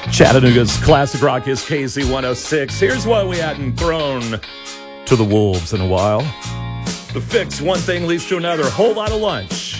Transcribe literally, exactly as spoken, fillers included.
Chattanooga's classic rock is K Z one oh six. Here's why we hadn't thrown to the wolves in a while. The Fix, one thing leads to another. Whole lot of lunch.